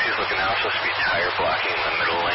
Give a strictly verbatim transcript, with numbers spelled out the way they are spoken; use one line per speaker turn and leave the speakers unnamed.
taxi's looking now, supposed to be tire blocking in the middle lane.